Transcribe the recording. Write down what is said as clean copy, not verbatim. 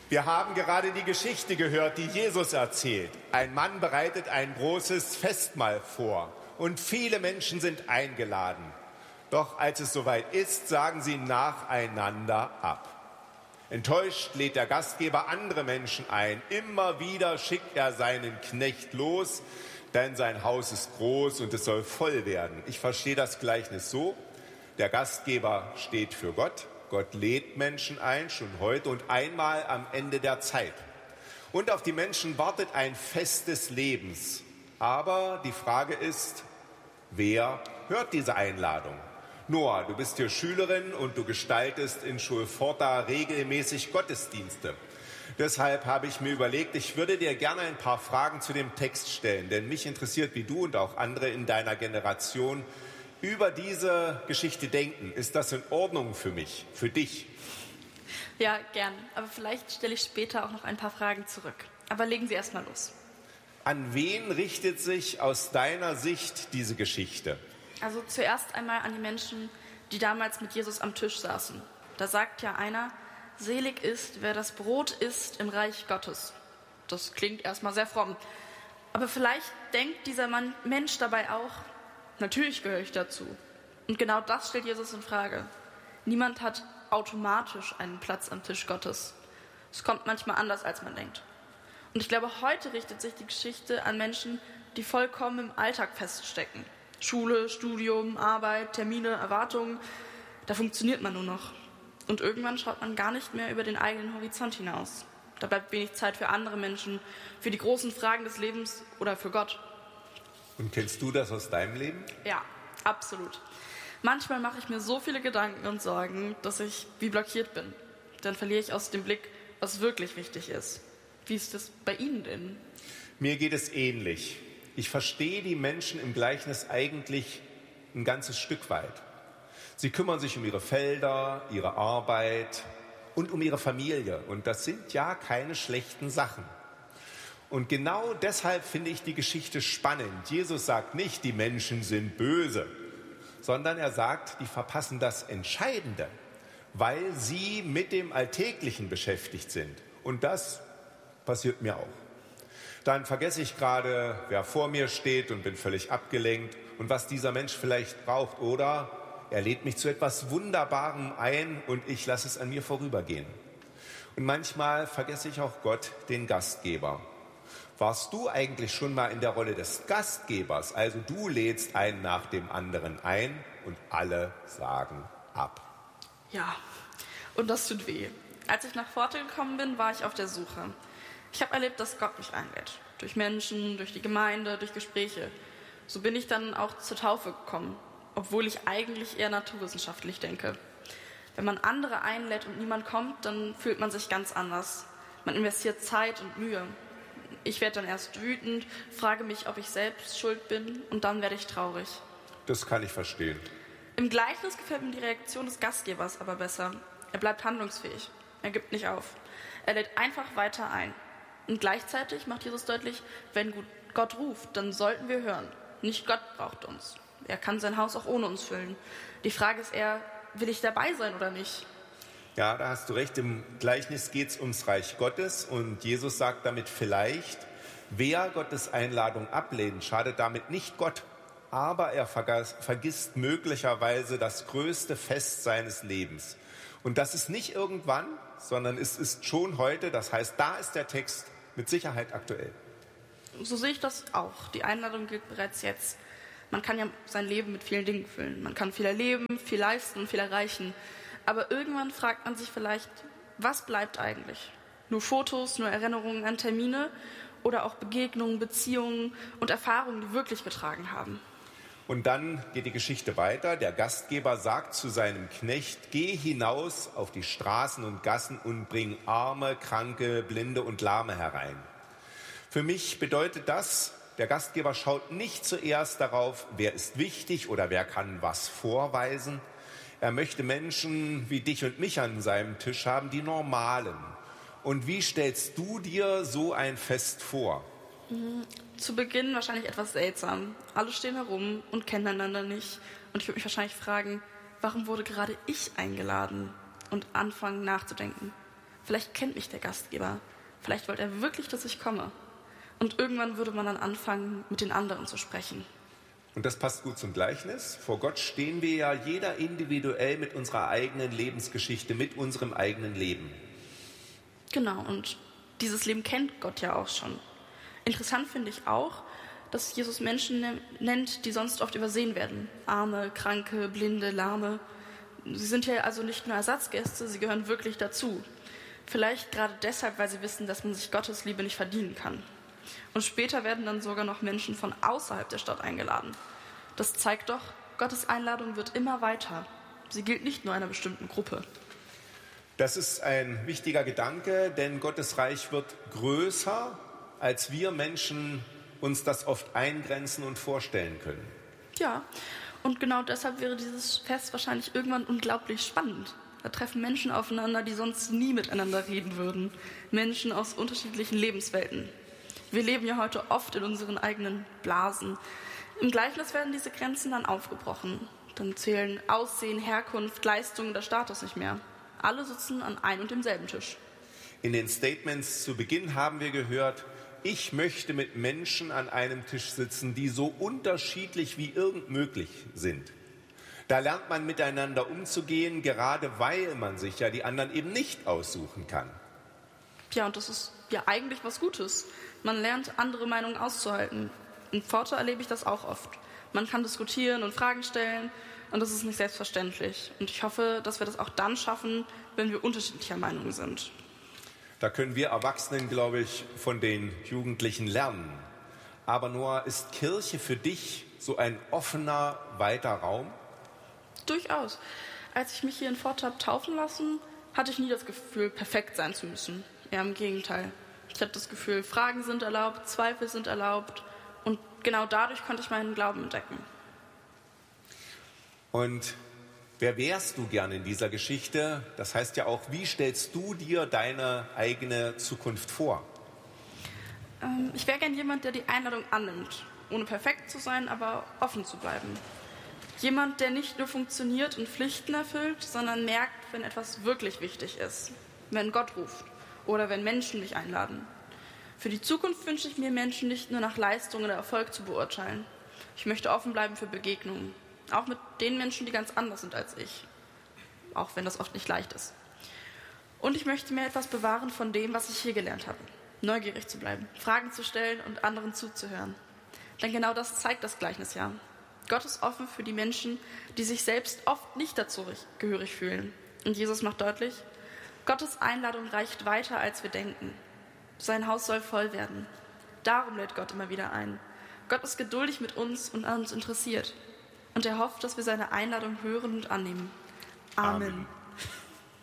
Wir haben gerade die Geschichte gehört, die Jesus erzählt. Ein Mann bereitet ein großes Festmahl vor und viele Menschen sind eingeladen. Doch als es soweit ist, sagen sie nacheinander ab. Enttäuscht lädt der Gastgeber andere Menschen ein. Immer wieder schickt er seinen Knecht los, denn sein Haus ist groß und es soll voll werden. Ich verstehe das Gleichnis so: Der Gastgeber steht für Gott. Gott lädt Menschen ein, schon heute und einmal am Ende der Zeit. Und auf die Menschen wartet ein Fest des Lebens. Aber die Frage ist, wer hört diese Einladung? Noah, du bist hier Schülerin und du gestaltest in Schulforta regelmäßig Gottesdienste. Deshalb habe ich mir überlegt, ich würde dir gerne ein paar Fragen zu dem Text stellen, denn mich interessiert, wie du und auch andere in deiner Generation über diese Geschichte denken. Ist das in Ordnung für mich, für dich? Ja, gern. Aber vielleicht stelle ich später auch noch ein paar Fragen zurück. Aber legen Sie erst mal los. An wen richtet sich aus deiner Sicht diese Geschichte? Also zuerst einmal an die Menschen, die damals mit Jesus am Tisch saßen. Da sagt ja einer: Selig ist, wer das Brot isst im Reich Gottes. Das klingt erstmal sehr fromm. Aber vielleicht denkt dieser Mensch dabei auch: Natürlich gehöre ich dazu. Und genau das stellt Jesus in Frage. Niemand hat automatisch einen Platz am Tisch Gottes. Es kommt manchmal anders, als man denkt. Und ich glaube, heute richtet sich die Geschichte an Menschen, die vollkommen im Alltag feststecken. Schule, Studium, Arbeit, Termine, Erwartungen. Da funktioniert man nur noch. Und irgendwann schaut man gar nicht mehr über den eigenen Horizont hinaus. Da bleibt wenig Zeit für andere Menschen, für die großen Fragen des Lebens oder für Gott. Und kennst du das aus deinem Leben? Ja, absolut. Manchmal mache ich mir so viele Gedanken und Sorgen, dass ich wie blockiert bin. Dann verliere ich aus dem Blick, was wirklich wichtig ist. Wie ist das bei Ihnen denn? Mir geht es ähnlich. Ich verstehe die Menschen im Gleichnis eigentlich ein ganzes Stück weit. Sie kümmern sich um ihre Felder, ihre Arbeit und um ihre Familie. Und das sind ja keine schlechten Sachen. Und genau deshalb finde ich die Geschichte spannend. Jesus sagt nicht, die Menschen sind böse, sondern er sagt, die verpassen das Entscheidende, weil sie mit dem Alltäglichen beschäftigt sind. Und das passiert mir auch. Dann vergesse ich gerade, wer vor mir steht und bin völlig abgelenkt und was dieser Mensch vielleicht braucht. Oder er lädt mich zu etwas Wunderbarem ein und ich lasse es an mir vorübergehen. Und manchmal vergesse ich auch Gott, den Gastgeber. Warst du eigentlich schon mal in der Rolle des Gastgebers? Also du lädst einen nach dem anderen ein und alle sagen ab. Ja, und das tut weh. Als ich nach Pforte gekommen bin, war ich auf der Suche. Ich habe erlebt, dass Gott mich einlädt. Durch Menschen, durch die Gemeinde, durch Gespräche. So bin ich dann auch zur Taufe gekommen, obwohl ich eigentlich eher naturwissenschaftlich denke. Wenn man andere einlädt und niemand kommt, dann fühlt man sich ganz anders. Man investiert Zeit und Mühe. Ich werde dann erst wütend, frage mich, ob ich selbst schuld bin, und dann werde ich traurig. Das kann ich verstehen. Im Gleichnis gefällt mir die Reaktion des Gastgebers aber besser. Er bleibt handlungsfähig. Er gibt nicht auf. Er lädt einfach weiter ein. Und gleichzeitig macht Jesus deutlich, wenn Gott ruft, dann sollten wir hören. Nicht Gott braucht uns. Er kann sein Haus auch ohne uns füllen. Die Frage ist eher, will ich dabei sein oder nicht? Ja, da hast du recht. Im Gleichnis geht es ums Reich Gottes und Jesus sagt damit vielleicht, wer Gottes Einladung ablehnt, schadet damit nicht Gott, aber er vergisst möglicherweise das größte Fest seines Lebens. Und das ist nicht irgendwann, sondern es ist schon heute. Das heißt, da ist der Text mit Sicherheit aktuell. So sehe ich das auch. Die Einladung gilt bereits jetzt. Man kann ja sein Leben mit vielen Dingen füllen. Man kann viel erleben, viel leisten und viel erreichen. Aber irgendwann fragt man sich vielleicht, was bleibt eigentlich? Nur Fotos, nur Erinnerungen an Termine oder auch Begegnungen, Beziehungen und Erfahrungen, die wirklich getragen haben? Und dann geht die Geschichte weiter. Der Gastgeber sagt zu seinem Knecht, geh hinaus auf die Straßen und Gassen und bring Arme, Kranke, Blinde und Lahme herein. Für mich bedeutet das, der Gastgeber schaut nicht zuerst darauf, wer ist wichtig oder wer kann was vorweisen. Er möchte Menschen wie dich und mich an seinem Tisch haben, die Normalen. Und wie stellst du dir so ein Fest vor? Zu Beginn wahrscheinlich etwas seltsam. Alle stehen herum und kennen einander nicht. Und ich würde mich wahrscheinlich fragen, warum wurde gerade ich eingeladen? Und anfangen nachzudenken. Vielleicht kennt mich der Gastgeber. Vielleicht wollte er wirklich, dass ich komme. Und irgendwann würde man dann anfangen, mit den anderen zu sprechen. Und das passt gut zum Gleichnis. Vor Gott stehen wir ja jeder individuell mit unserer eigenen Lebensgeschichte, mit unserem eigenen Leben. Genau, und dieses Leben kennt Gott ja auch schon. Interessant finde ich auch, dass Jesus Menschen nennt, die sonst oft übersehen werden. Arme, Kranke, Blinde, Lahme. Sie sind ja also nicht nur Ersatzgäste, sie gehören wirklich dazu. Vielleicht gerade deshalb, weil sie wissen, dass man sich Gottes Liebe nicht verdienen kann. Und später werden dann sogar noch Menschen von außerhalb der Stadt eingeladen. Das zeigt doch, Gottes Einladung wird immer weiter. Sie gilt nicht nur einer bestimmten Gruppe. Das ist ein wichtiger Gedanke, denn Gottes Reich wird größer, als wir Menschen uns das oft eingrenzen und vorstellen können. Ja, und genau deshalb wäre dieses Fest wahrscheinlich irgendwann unglaublich spannend. Da treffen Menschen aufeinander, die sonst nie miteinander reden würden. Menschen aus unterschiedlichen Lebenswelten. Wir leben ja heute oft in unseren eigenen Blasen. Im Gleichnis werden diese Grenzen dann aufgebrochen. Dann zählen Aussehen, Herkunft, Leistung oder Status nicht mehr. Alle sitzen an einem und demselben Tisch. In den Statements zu Beginn haben wir gehört, ich möchte mit Menschen an einem Tisch sitzen, die so unterschiedlich wie irgend möglich sind. Da lernt man miteinander umzugehen, gerade weil man sich ja die anderen eben nicht aussuchen kann. Ja, und das ist ja eigentlich was Gutes. Man lernt, andere Meinungen auszuhalten. In Pforte erlebe ich das auch oft. Man kann diskutieren und Fragen stellen und das ist nicht selbstverständlich. Und ich hoffe, dass wir das auch dann schaffen, wenn wir unterschiedlicher Meinung sind. Da können wir Erwachsenen, glaube ich, von den Jugendlichen lernen. Aber Noah, ist Kirche für dich so ein offener, weiter Raum? Durchaus. Als ich mich hier in Pforte habe taufen lassen, hatte ich nie das Gefühl, perfekt sein zu müssen. Eher im Gegenteil. Ich hatte das Gefühl, Fragen sind erlaubt, Zweifel sind erlaubt. Und genau dadurch konnte ich meinen Glauben entdecken. Und wer wärst du gern in dieser Geschichte? Das heißt ja auch, wie stellst du dir deine eigene Zukunft vor? Ich wäre gern jemand, der die Einladung annimmt. Ohne perfekt zu sein, aber offen zu bleiben. Jemand, der nicht nur funktioniert und Pflichten erfüllt, sondern merkt, wenn etwas wirklich wichtig ist. Wenn Gott ruft oder wenn Menschen mich einladen. Für die Zukunft wünsche ich mir, Menschen nicht nur nach Leistung oder Erfolg zu beurteilen. Ich möchte offen bleiben für Begegnungen. Auch mit den Menschen, die ganz anders sind als ich. Auch wenn das oft nicht leicht ist. Und ich möchte mir etwas bewahren von dem, was ich hier gelernt habe. Neugierig zu bleiben, Fragen zu stellen und anderen zuzuhören. Denn genau das zeigt das Gleichnis ja. Gott ist offen für die Menschen, die sich selbst oft nicht dazu gehörig fühlen. Und Jesus macht deutlich, Gottes Einladung reicht weiter, als wir denken. Sein Haus soll voll werden. Darum lädt Gott immer wieder ein. Gott ist geduldig mit uns und an uns interessiert. Und er hofft, dass wir seine Einladung hören und annehmen. Amen.